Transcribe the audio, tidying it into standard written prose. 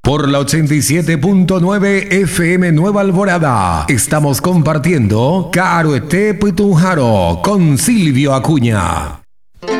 Por la 87.9 FM Nueva Alvorada, estamos compartiendo Caruete Pitujaro con Silvio Acuña.